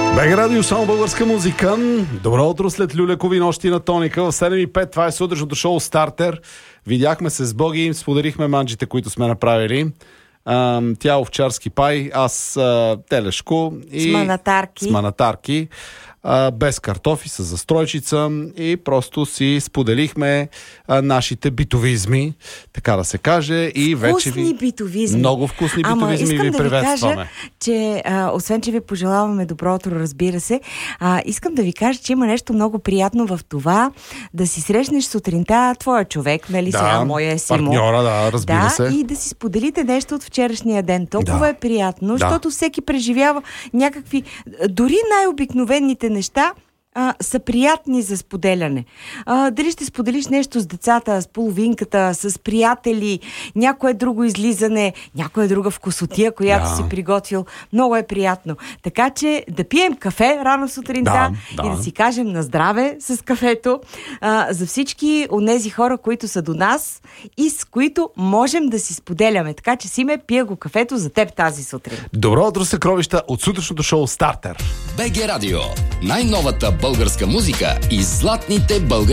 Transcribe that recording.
БГ Радио, само българска музика. Добро утро след люлекови нощи на Тоника. В 7:05 това е сутрешното шоу Стартер. Видяхме се с Боги, споделихме манджите, които сме направили. Тя овчарски пай, аз телешко и с манатарки. Без картофи, с застройчица и просто си споделихме нашите битовизми, така да се каже. И вече битовизми. Много вкусни битовизми ви приветстваме. Кажа, че освен, че ви пожелаваме добро утро, разбира се, искам да ви кажа, че има нещо много приятно в това да си срещнеш сутринта твоя човек, нали сега, моя е Симо. Партньора, разбира се. И да си споделите нещо от вчерашния ден. Толкова е приятно, защото всеки преживява някакви, дори най-обикновените неща са приятни за споделяне. Дали ще споделиш нещо с децата, с половинката, с приятели, някое друго излизане, някоя друга вкусотия, която си приготвил. Много е приятно. Така че да пием кафе рано сутринта и да си кажем на здраве с кафето за всички онези хора, които са до нас и с които можем да си споделяме. Така че, Симе, пия го кафето за теб тази сутрин. Добро утро, съкровища от сутрешното шоу Стартер. БГ Радио. Най-новата българска музика и златните български